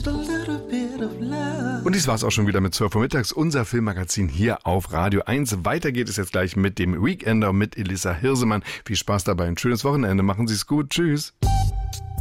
Und dies war's auch schon wieder mit 12 Uhr mittags, unser Filmmagazin hier auf Radio 1. Weiter geht es jetzt gleich mit dem Weekender mit Elissa Hirsemann. Viel Spaß dabei, ein schönes Wochenende. Machen Sie es gut. Tschüss.